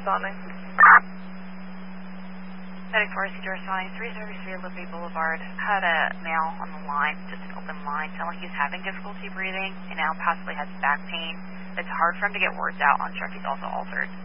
responding. Medic 4C responding, 333 Liberty Boulevard. Had a male on the line, just an open line, telling he's having difficulty breathing and now possibly has back pain. It's hard for him to get words out on truck. He's also altered.